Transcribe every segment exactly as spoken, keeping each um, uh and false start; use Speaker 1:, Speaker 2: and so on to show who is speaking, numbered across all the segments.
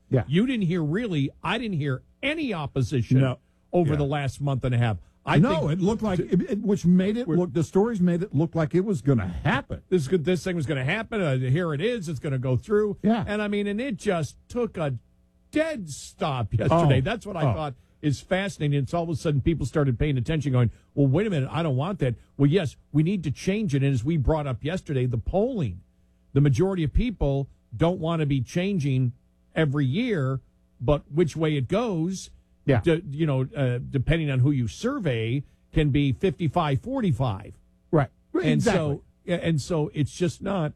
Speaker 1: Yeah.
Speaker 2: You didn't hear really, I didn't hear any opposition
Speaker 1: No.
Speaker 2: over
Speaker 1: Yeah.
Speaker 2: the last month and a half. I
Speaker 1: no,
Speaker 2: think
Speaker 1: it looked like, it, it, which made it look, the stories made it look like it was going to happen.
Speaker 2: this good, this thing was going to happen. Uh, here it is. It's going to go through.
Speaker 1: Yeah.
Speaker 2: And I mean, and it just took a dead stop yesterday.
Speaker 1: Oh.
Speaker 2: That's what I
Speaker 1: Oh.
Speaker 2: thought is fascinating. It's all of a sudden people started paying attention, going, well, wait a minute, I don't want that. Well, yes, we need to change it. And as we brought up yesterday, the polling, the majority of people don't want to be changing every year, but which way it goes,
Speaker 1: Yeah.
Speaker 2: d- you know, uh, depending on who you survey, can be fifty-five forty-five.
Speaker 1: Right.
Speaker 2: And
Speaker 1: exactly.
Speaker 2: so, yeah, and so it's just not.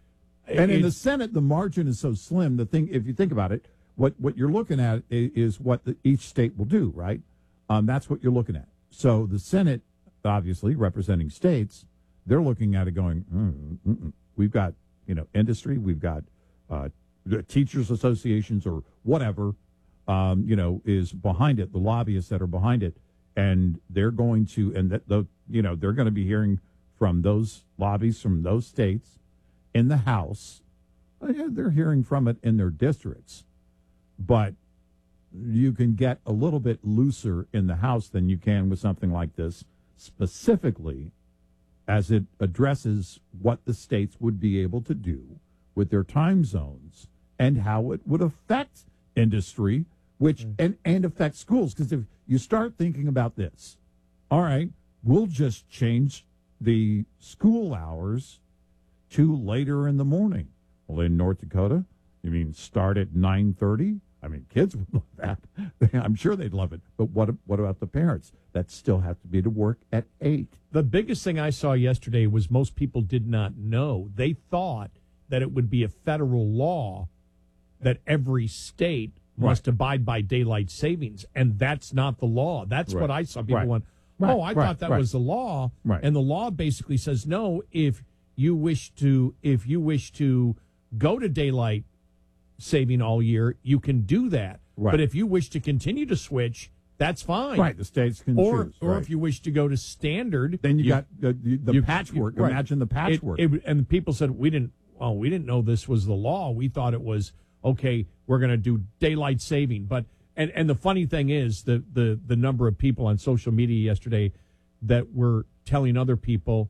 Speaker 1: And in the
Speaker 2: it's-
Speaker 1: Senate, the margin is so slim. The thing, if you think about it, what, what you're looking at is, is what the, each state will do, right? Um, that's what you're looking at. So the Senate, obviously representing states, they're looking at it going, mm, mm, mm. we've got, you know, industry, we've got uh, the teachers associations or whatever, um, you know, is behind it, the lobbyists that are behind it. And they're going to, and that the, you know, they're going to be hearing from those lobbies from those states in the House. Uh, yeah, they're hearing from it in their districts, but you can get a little bit looser in the House than you can with something like this, specifically as it addresses what the states would be able to do with their time zones and how it would affect industry, which mm. and, and affect schools. Because if you start thinking about this, all right, we'll just change the school hours to later in the morning. Well, in North Dakota, you mean start at nine thirty? I mean, kids would love that. I'm sure they'd love it. But what what about the parents that still have to be to work at eight?
Speaker 2: The biggest thing I saw yesterday was most people did not know. They thought that it would be a federal law that every state must
Speaker 1: Right.
Speaker 2: abide by daylight savings, and that's not the law. That's
Speaker 1: Right.
Speaker 2: what I saw. People
Speaker 1: Right.
Speaker 2: went,
Speaker 1: Right.
Speaker 2: oh, I
Speaker 1: Right.
Speaker 2: thought that
Speaker 1: Right.
Speaker 2: was the law.
Speaker 1: Right.
Speaker 2: And the law basically says, no, if you wish to, if you wish to go to daylight saving all year, you can do that.
Speaker 1: Right.
Speaker 2: But if you wish to continue to switch, that's fine.
Speaker 1: Right, the states can
Speaker 2: Or,
Speaker 1: choose.
Speaker 2: or
Speaker 1: right.
Speaker 2: if you wish to go to standard,
Speaker 1: then you, got the, the, the
Speaker 2: you-
Speaker 1: patchwork.
Speaker 2: right.
Speaker 1: Imagine the patchwork.
Speaker 2: It, it, and people said, we didn't, oh, we didn't know this was the law. We thought it was, okay, we're going to do daylight saving. But, and, and the funny thing is, the, the, the number of people on social media yesterday that were telling other people,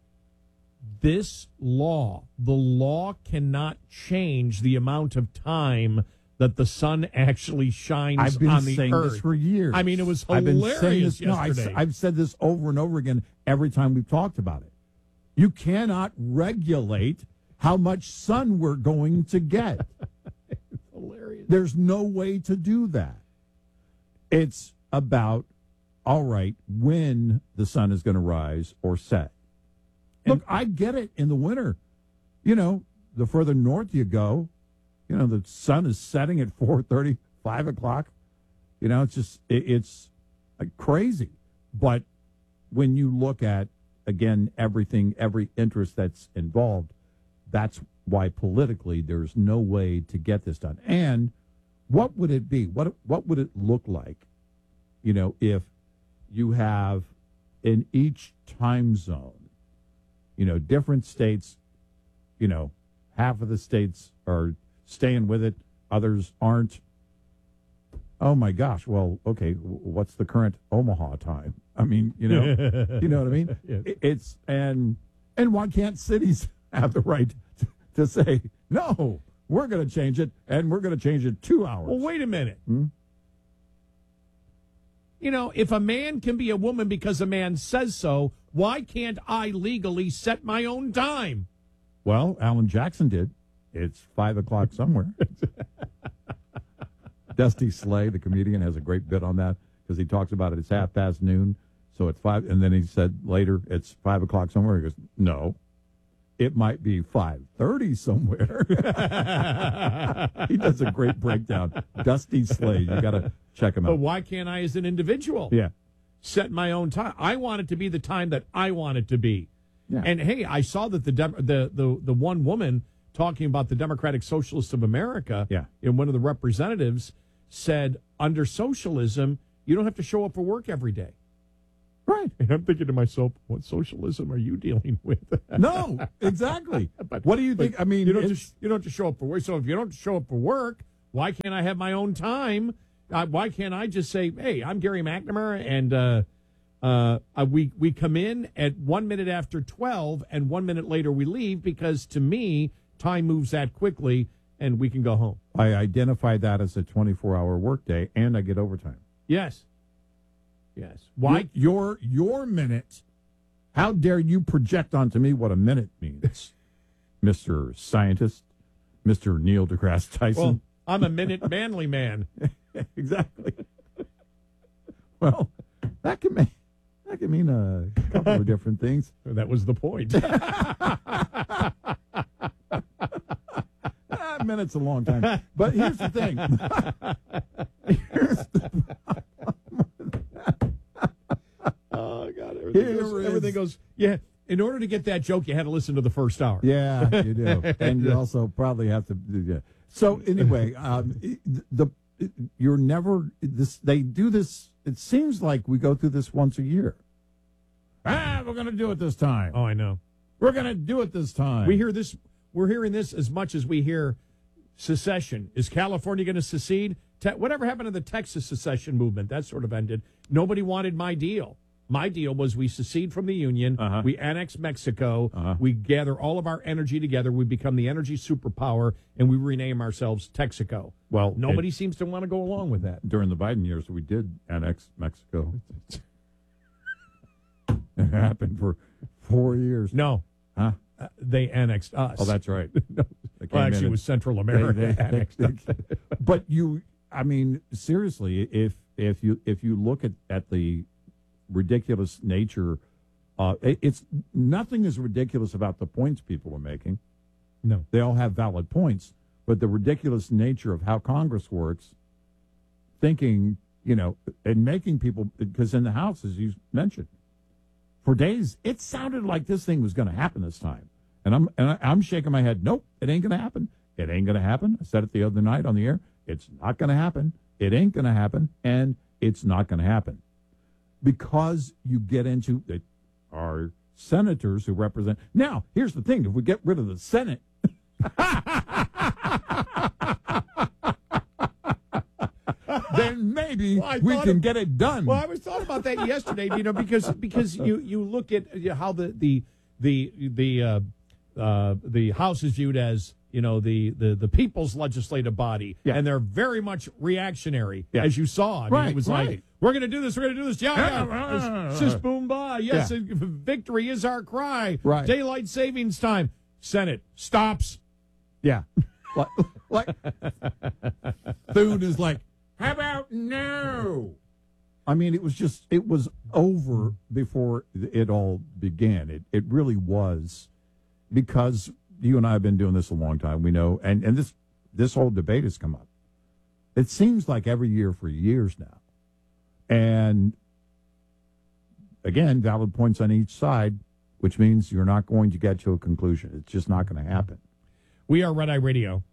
Speaker 2: this law, the law cannot change the amount of time that the sun actually shines
Speaker 1: I've been
Speaker 2: on the
Speaker 1: saying
Speaker 2: earth.
Speaker 1: this for years.
Speaker 2: I mean, it was
Speaker 1: I've
Speaker 2: hilarious
Speaker 1: been saying this. No, I've,
Speaker 2: yesterday.
Speaker 1: I've said this over and over again every time we've talked about it. You cannot regulate how much sun we're going to get.
Speaker 2: It's hilarious.
Speaker 1: There's no way to do that. It's about, all right, when the sun is going to rise or set.
Speaker 2: And-
Speaker 1: Look, I get it in the winter. You know, the further north you go, you know, the sun is setting at four thirty, five o'clock. You know, it's just, it, it's uh, crazy. But when you look at, again, everything, every interest that's involved, that's why politically there's no way to get this done. And what would it be? What what would it look like, you know, if you have in each time zone, you know, different states, you know, half of the states are staying with it, others aren't. Oh my gosh! Well, okay, what's the current Omaha time? I mean, you know, you know what I mean?
Speaker 2: Yes.
Speaker 1: It- It's and and why can't cities have the right to, to say no? We're going to change it, and we're going to change it two hours.
Speaker 2: Well, wait a minute.
Speaker 1: Hmm?
Speaker 2: You know, if a man can be a woman because a man says so, why can't I legally set my own time?
Speaker 1: Well, Alan Jackson did. It's five o'clock somewhere. Dusty Slay, the comedian, has a great bit on that because he talks about it. It's half past noon, so it's five. And then he said later it's five o'clock somewhere. He goes, no, it might be five thirty somewhere. He does a great breakdown. Dusty Slay, you got to check him
Speaker 2: But
Speaker 1: out.
Speaker 2: why can't I, as an individual,
Speaker 1: Yeah,
Speaker 2: set my own time? I want it to be the time that I want it to be.
Speaker 1: yeah.
Speaker 2: And hey, I saw that the Dem- the the the one woman talking about the Democratic Socialists of America,
Speaker 1: Yeah.
Speaker 2: in one of the representatives said, under socialism, you don't have to show up for work every day.
Speaker 1: Right.
Speaker 2: And I'm thinking to myself, what socialism are you dealing with?
Speaker 1: No, exactly.
Speaker 2: But-
Speaker 1: What do you
Speaker 2: but
Speaker 1: think? I mean,
Speaker 2: you don't
Speaker 1: it's-
Speaker 2: just you don't have to show up for work. So if you don't show up for work, Why can't I have my own time? Uh, why can't I just say, hey, I'm Gary McNamara, and uh, uh, uh, we, we come in at one minute after twelve, and one minute later we leave, because to me, time moves that quickly, and we can go home.
Speaker 1: I identify that as a twenty-four hour workday, and I get overtime.
Speaker 2: Yes. Yes. Why?
Speaker 1: Your, your minute, how dare you project onto me what a minute means, Mister Scientist, Mister Neil deGrasse Tyson.
Speaker 2: Well, I'm a minute manly man.
Speaker 1: Exactly. Well, that can mean that can mean a couple of different things.
Speaker 2: That was the point.
Speaker 1: Ah, a minute's a long time. But here's the thing. Here's the
Speaker 2: Oh God! Everything,
Speaker 1: Here
Speaker 2: goes,
Speaker 1: is-
Speaker 2: everything goes. Yeah. In order to get that joke, you had to listen to the first hour.
Speaker 1: Yeah, you do, and you also probably have to. Yeah. So anyway, um, the you're never this. They do this. It seems like we go through this once a year. Ah, we're going to do it this time.
Speaker 2: Oh, I know.
Speaker 1: We're going to do it this time.
Speaker 2: We hear this. We're hearing this as much as we hear secession. Is California going to secede? Te- whatever happened to the Texas secession movement? That sort of ended. Nobody wanted my deal. My deal was we secede from the Union,
Speaker 1: Uh-huh.
Speaker 2: we annex Mexico,
Speaker 1: Uh-huh.
Speaker 2: we gather all of our energy together, we become the energy superpower, and we rename ourselves Texaco.
Speaker 1: Well,
Speaker 2: Nobody
Speaker 1: it-
Speaker 2: seems to want to go along with that.
Speaker 1: during the Biden years, we did annex Mexico. It happened for four years.
Speaker 2: No,
Speaker 1: Huh?
Speaker 2: uh, they annexed us.
Speaker 1: Oh, that's right. They came
Speaker 2: well,
Speaker 1: in
Speaker 2: actually, it
Speaker 1: and-
Speaker 2: was Central
Speaker 1: they-
Speaker 2: America.
Speaker 1: they- they-
Speaker 2: annexed us.
Speaker 1: they- but you, I mean, seriously, if if you if you look at, at the ridiculous nature, uh, it, it's nothing is ridiculous about the points people are making.
Speaker 2: No.
Speaker 1: They all have valid points, but the ridiculous nature of how Congress works, thinking, you know, and making people, because in the House, as you mentioned, for days, it sounded like this thing was going to happen this time. And I'm and I- I'm shaking my head. Nope, it ain't going to happen. It ain't going to happen. I said it the other night on the air. It's not going to happen. It ain't going to happen. And it's not going to happen. Because you get into it, our senators who represent. Now, here's the thing. If we get rid of the Senate, then maybe
Speaker 2: Well, I
Speaker 1: we
Speaker 2: thought
Speaker 1: can
Speaker 2: of-
Speaker 1: get it done.
Speaker 2: Well, I was thought about that yesterday, you know, because because you, you look at how the the the the uh, uh, the House is viewed as, you know, the, the, the people's legislative body,
Speaker 1: Yeah.
Speaker 2: and they're very much reactionary,
Speaker 1: Yeah.
Speaker 2: as you saw. I mean,
Speaker 1: Right,
Speaker 2: it was
Speaker 1: right.
Speaker 2: like, we're going to do this, we're going to do this, yeah, yeah,
Speaker 1: Ah,
Speaker 2: it's just boom, bah, yes,
Speaker 1: Yeah.
Speaker 2: uh, victory is our cry,
Speaker 1: Right.
Speaker 2: daylight savings time. Senate stops.
Speaker 1: Yeah. like, like Thune is like, how about no? I mean, it was just, it was over before it all began. It it really was, because you and I have been doing this a long time. We know, and, and this this whole debate has come up. It seems like every year for years now. And again, valid points on each side, which means you're not going to get to a conclusion. It's just not going to happen.
Speaker 2: We are Red Eye Radio.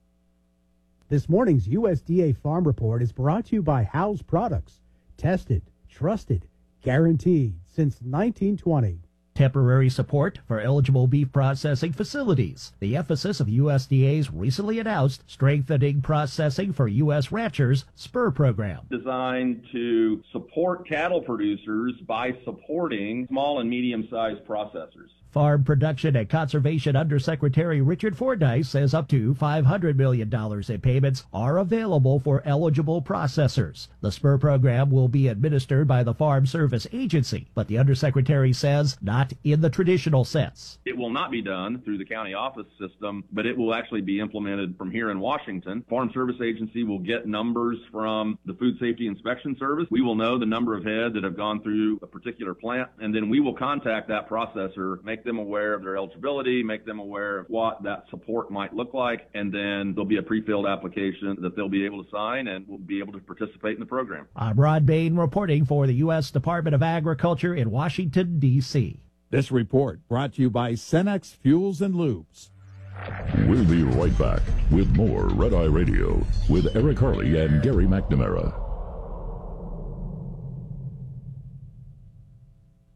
Speaker 3: This morning's U S D A Farm Report is brought to you by Howes Products. Tested, trusted, guaranteed since nineteen twenty.
Speaker 4: Temporary support for eligible beef processing facilities. The emphasis of U S D A's recently announced Strengthening Processing for U S Ranchers SPUR program.
Speaker 5: Designed to support cattle producers by supporting small and medium-sized processors.
Speaker 4: Farm Production and Conservation Undersecretary Richard Fordyce says up to five hundred million dollars in payments are available for eligible processors. The SPUR program will be administered by the Farm Service Agency, but the Undersecretary says not in the traditional sense.
Speaker 5: It will not be done through the county office system, but it will actually be implemented from here in Washington. Farm Service Agency will get numbers from the Food Safety Inspection Service. We will know the number of head that have gone through a particular plant, and then we will contact that processor, make them aware of their eligibility, make them aware of what that support might look like, and then there'll be a pre-filled application that they'll be able to sign and will be able to participate in the program.
Speaker 4: I'm Rod Bain reporting for the U S Department of Agriculture in Washington, D C
Speaker 1: This report brought to you by Cenex Fuels and Lubes.
Speaker 6: We'll be right back with more Red Eye Radio with Eric Harley and Gary McNamara.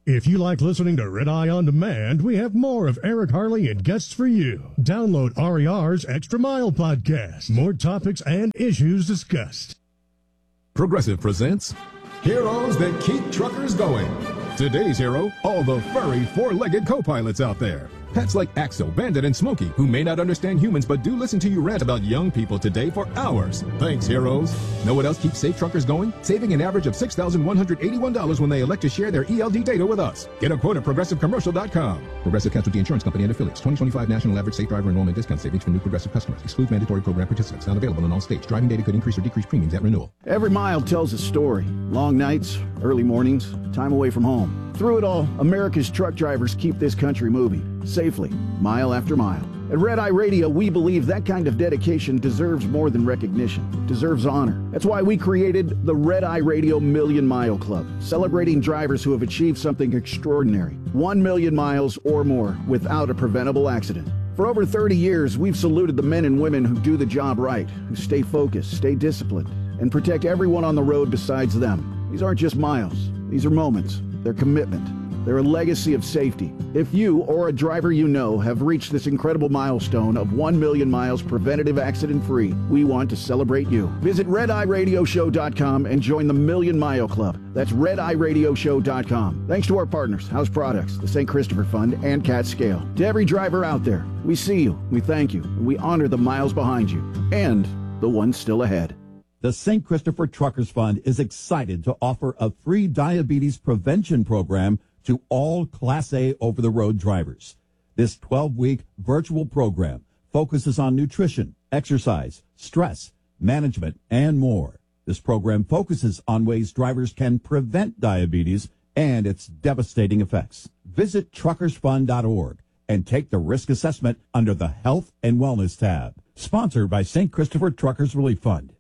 Speaker 7: If you like listening to Red Eye On Demand, we have more of Eric Harley and guests for you. Download R E R's Extra Mile podcast. More topics and issues discussed.
Speaker 8: Progressive presents Heroes That Keep Truckers Going. Today's hero, all the furry four-legged co-pilots out there. Pets like Axel, Bandit, and Smokey, who may not understand humans but do listen to you rant about young people today for hours. Thanks, heroes. Know what else keeps safe truckers going? Saving an average of six thousand one hundred eighty-one dollars when they elect to share their E L D data with us. Get a quote at progressive commercial dot com. Progressive Casualty Insurance Company and affiliates. twenty twenty-five National Average Safe Driver Enrollment Discount Savings for new Progressive customers. Excludes mandatory program participants. Not available in all states. Driving data could increase or decrease premiums at renewal.
Speaker 9: Every mile tells a story. Long nights, early mornings, time away from home. Through it all, America's truck drivers keep this country moving, safely, mile after mile. At Red Eye Radio, we believe that kind of dedication deserves more than recognition. It deserves honor. That's why we created the Red Eye Radio Million Mile Club, celebrating drivers who have achieved something extraordinary. One million miles or more without a preventable accident. For over thirty years, we've saluted the men and women who do the job right, who stay focused, stay disciplined, and protect everyone on the road besides them. These aren't just miles. These are moments. They're commitment. They're a legacy of safety. If you or a driver you know have reached this incredible milestone of one million miles preventative accident-free, we want to celebrate you. Visit red eye radio show dot com and join the Million Mile Club. That's red eye radio show dot com. Thanks to our partners, House Products, the Saint Christopher Fund, and Cat Scale. To every driver out there, we see you, we thank you, and we honor the miles behind you, and the ones still ahead.
Speaker 1: The Saint Christopher Truckers Fund is excited to offer a free diabetes prevention program to all Class A over-the-road drivers. This twelve-week virtual program focuses on nutrition, exercise, stress, management, and more. This program focuses on ways drivers can prevent diabetes and its devastating effects. Visit truckers fund dot org and take the risk assessment under the Health and Wellness tab. Sponsored by Saint Christopher Truckers Relief Fund.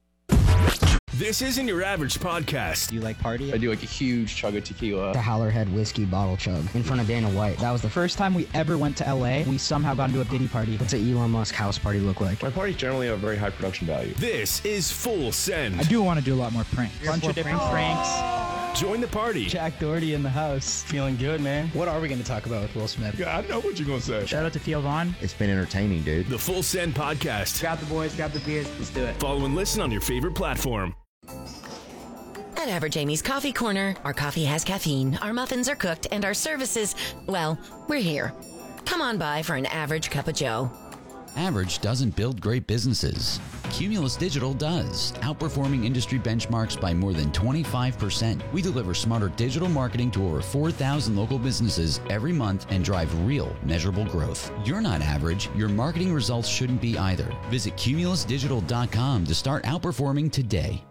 Speaker 10: This isn't your average podcast.
Speaker 11: Do you like party?
Speaker 12: I do like a huge chug of tequila.
Speaker 11: The Howlerhead whiskey bottle chug in front of Dana White. That was the first time we ever went to L A. We somehow got into a Diddy party. What's an Elon Musk house party look like?
Speaker 12: My parties generally have very high production value.
Speaker 10: This is Full Send.
Speaker 11: I do want to do a lot more pranks. A bunch of different pranks.
Speaker 10: Join the party.
Speaker 11: Jack Doherty in the house.
Speaker 12: Feeling good, man.
Speaker 11: What are we going to talk about with Will Smith?
Speaker 12: Yeah, I know what you're going to say.
Speaker 11: Shout out to Theo Vaughn.
Speaker 13: It's been entertaining, dude.
Speaker 10: The Full Send podcast.
Speaker 11: Grab the boys, grab the beers. Let's do it.
Speaker 10: Follow and listen on your favorite platform.
Speaker 14: At Average Amy's Coffee Corner, our coffee has caffeine, our muffins are cooked, and our services, well, we're here. Come on by for an average cup of joe.
Speaker 15: Average doesn't build great businesses. Cumulus Digital does, outperforming industry benchmarks by more than twenty-five percent. We deliver smarter digital marketing to over four thousand local businesses every month and drive real, measurable growth. You're not average. Your marketing results shouldn't be either. Visit cumulus digital dot com to start outperforming today.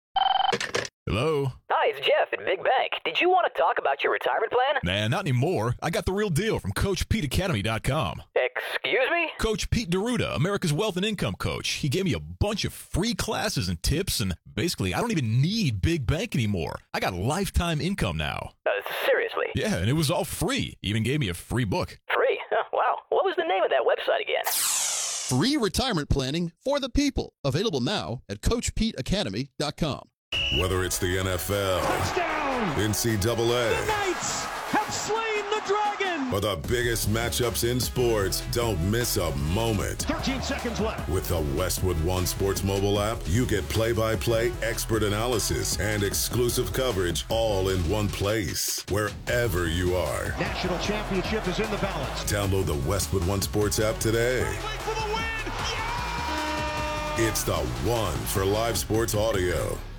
Speaker 16: Hello?
Speaker 17: Hi, it's Jeff at Big Bank. Did you want to talk about your retirement plan?
Speaker 16: Nah, not anymore. I got the real deal from Coach Pete Academy dot com.
Speaker 17: Excuse me?
Speaker 16: Coach Pete D'Arruda, America's Wealth and Income Coach. He gave me a bunch of free classes and tips, and basically, I don't even need Big Bank anymore. I got lifetime income now.
Speaker 17: Uh, seriously?
Speaker 16: Yeah, and it was all free. He even gave me a free book.
Speaker 17: Free? Oh, wow. What was the name of that website again?
Speaker 18: Free retirement planning for the people. Available now at Coach Pete Academy dot com.
Speaker 19: Whether it's the N F L,
Speaker 20: touchdown,
Speaker 19: N C double A,
Speaker 20: the Knights have slain the dragon,
Speaker 19: or the biggest matchups in sports, don't miss a moment.
Speaker 20: thirteen seconds left.
Speaker 19: With the Westwood One Sports mobile app, you get play-by-play expert analysis and exclusive coverage all in one place, wherever you are.
Speaker 20: National championship is in the balance.
Speaker 19: Download the Westwood One Sports app today.
Speaker 20: For the win.
Speaker 19: Yeah! It's the one for live sports audio.